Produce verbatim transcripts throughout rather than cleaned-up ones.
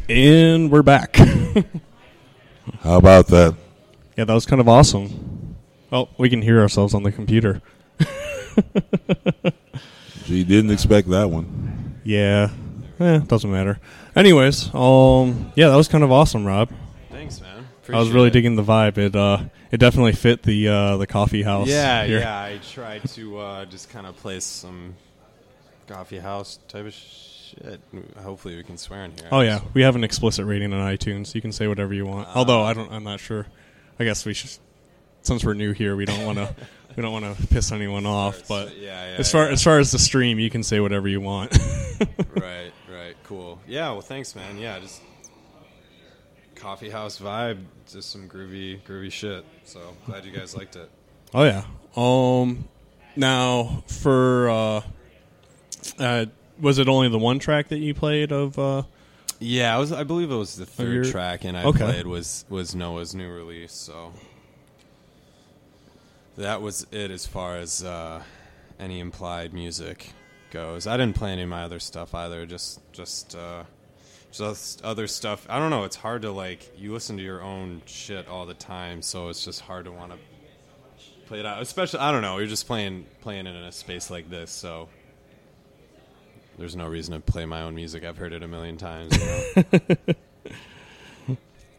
And we're back. How about that? Yeah, that was kind of awesome. Oh, we can hear ourselves on the computer. Gee, didn't expect that one. Yeah, eh, doesn't matter. Anyways, um, yeah, that was kind of awesome, Rob. Thanks, man. Appreciate I was really it. digging the vibe. It uh, it definitely fit the uh, the coffee house. Yeah, here. yeah. I tried to uh, just kind of place some coffee house type of shit. Hopefully, we can swear in here. Oh yeah, we have an explicit rating on iTunes. You can say whatever you want. Uh, Although I don't, I'm not sure. I guess we should, since we're new here, we don't want to. We don't want to piss anyone off, but yeah, yeah, as far yeah. as far as the stream, you can say whatever you want. Right, right, cool. Yeah, well, thanks, man. Yeah, just coffee house vibe, just some groovy, groovy shit. So glad you guys liked it. Oh yeah. Um, now for uh, uh, was it only the one track that you played of? Uh, yeah, I was. I believe it was the third your, track, and I okay. played was was Noah's new release. So. That was it as far as uh, any implied music goes. I didn't play any of my other stuff either. Just, just, uh, just other stuff. I don't know. It's hard to like. You listen to your own shit all the time, so it's just hard to want to play it out. Especially, I don't know. You're just playing, playing it in a space like this, so there's no reason to play my own music. I've heard it a million times. You know?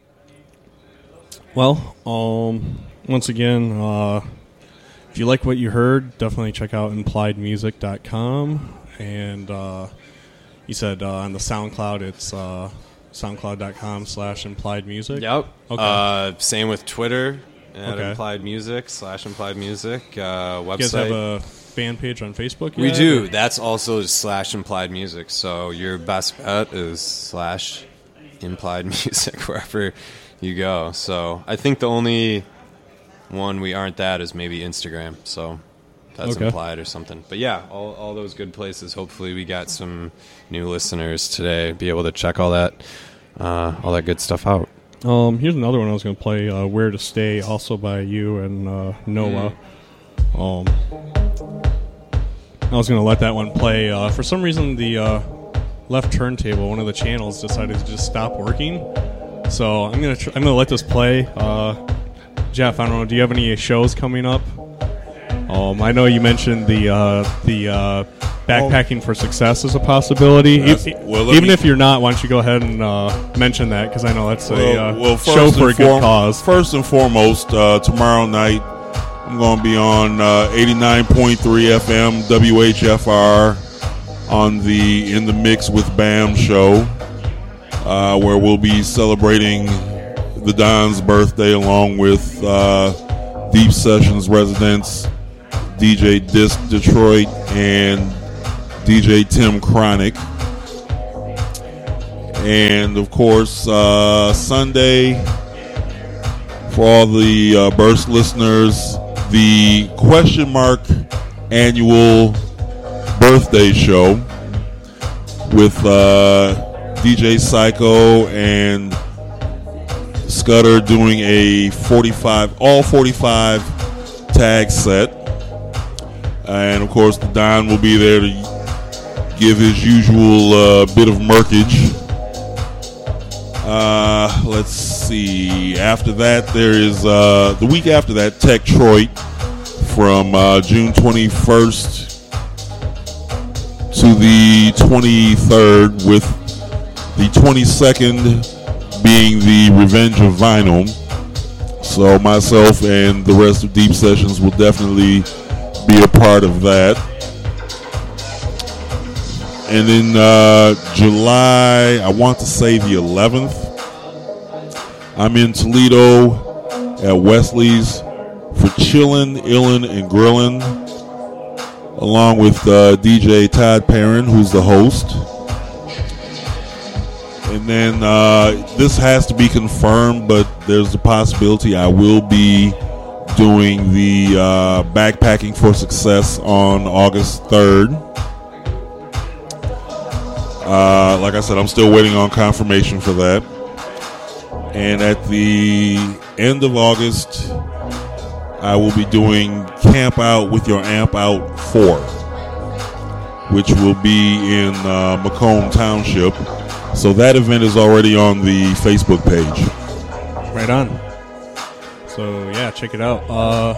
Well, um, once again. Uh, If you like what you heard, definitely check out implied music dot com. And uh, you said uh, on the SoundCloud, it's uh, soundcloud.com slash implied music. Yep. Okay. Uh, same with Twitter at okay. implied music slash implied music. Uh, website. You guys have a fan page on Facebook yet? We do. That's also slash implied music. So your best bet is slash implied music wherever you go. So I think the only one we aren't that is maybe Instagram, so that's okay. implied or something. But yeah, all all those good places. Hopefully we got some new listeners today, be able to check all that uh, all that good stuff out. Um, here's another one I was going to play, uh, Where to Stay, also by you and uh, Noah. Mm. Um, I was going to let that one play. Uh, for some reason, the uh, left turntable, one of the channels, decided to just stop working. So I'm going to tr- I'm going to let this play. Uh, Jeff, I don't know, do you have any shows coming up? Um, I know you mentioned the uh, the uh, backpacking for success is a possibility. E- well, even me, if you're not, why don't you go ahead and uh, mention that, because I know that's well, a uh, well, show for a good form- cause. First and foremost, uh, tomorrow night I'm going to be on uh, eighty-nine point three F M W H F R on the In the Mix with Bam show, uh, where we'll be celebrating the Don's birthday along with uh, Deep Sessions residents D J Disc Detroit and D J Tim Chronic. And of course, uh, Sunday, for all the uh, Burst listeners, the Question Mark annual birthday show with uh, D J Psycho and Scudder doing a forty-five, all forty-five tag set. And of course, the Don will be there to give his usual uh, bit of murkage. Uh, let's see. After that, there is uh, the week after that, Techtroid from uh, June twenty-first to the twenty-third, with the twenty-second being the Revenge of Vinyl. So myself and the rest of Deep Sessions will definitely be a part of that. And in uh, July, I want to say the eleventh, I'm in Toledo at Wesley's for Chillin', Illin', and Grillin', along with uh, D J Todd Perrin, who's the host. And then uh, this has to be confirmed, but there's the possibility I will be doing the uh, Backpacking for Success on August third. Uh, like I said, I'm still waiting on confirmation for that. And at the end of August, I will be doing Camp Out with Your Amp Out four, which will be in uh, Macomb Township. So that event is already on the Facebook page. Right on. So yeah, check it out. Uh,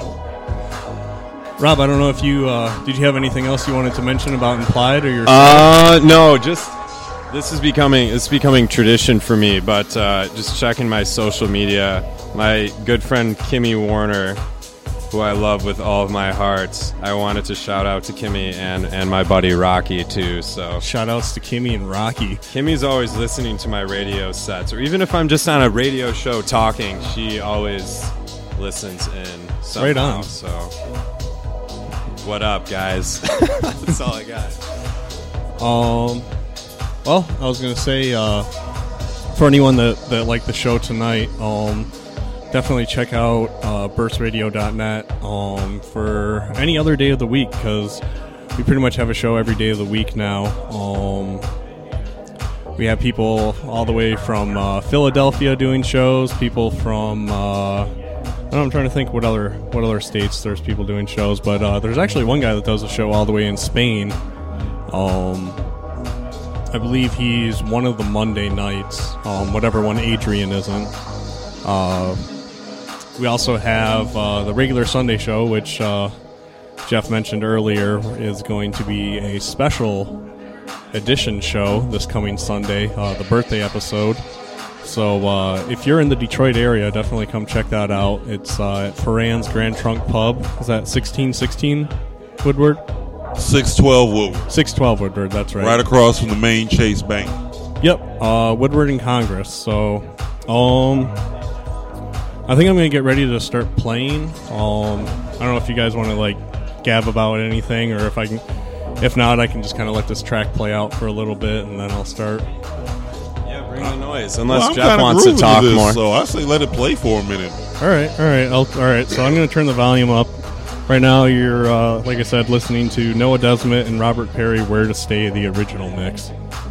Rob, I don't know if you uh, did you have anything else you wanted to mention about Implied or your? Uh, no, just this is becoming it's becoming tradition for me. But uh, just checking my social media, my good friend Kimmy Warner, who I love with all of my heart. I wanted to shout out to Kimmy and, and my buddy Rocky too. So shout outs to Kimmy and Rocky. Kimmy's always listening to my radio sets, or even if I'm just on a radio show talking, she always listens in somehow. Right on. So what up, guys? That's all I got. Um, well, I was gonna say uh, for anyone that, that liked the show tonight, um. definitely check out uh, burst radio dot net um, for any other day of the week, because we pretty much have a show every day of the week now. Um, we have people all the way from uh, Philadelphia doing shows, people from uh, I don't know, I'm trying to think what other what other states there's people doing shows, but uh, there's actually one guy that does a show all the way in Spain. Um, I believe he's one of the Monday nights, um, whatever one Adrian isn't. Uh, We also have uh, the regular Sunday show, which uh, Jeff mentioned earlier, is going to be a special edition show this coming Sunday, uh, the birthday episode. So uh, if you're in the Detroit area, definitely come check that out. It's uh, at Ferran's Grand Trunk Pub. Is that sixteen sixteen Woodward? six twelve Woodward. six twelve Woodward, that's right. Right across from the main Chase Bank. Yep, uh, Woodward and Congress. So, um... I think I'm going to get ready to start playing. Um, I don't know if you guys want to like gab about anything, or if I can. If not, I can just kind of let this track play out for a little bit, and then I'll start. Yeah, bring the noise. Unless Well, I'm Jeff kinda wants to grooving talk this, more. So I say let it play for a minute. All right, all right, I'll, all right. So I'm going to turn the volume up. Right now, you're uh, like I said, listening to Noah Desmond and Robert Perry, "Where to Stay," the original mix.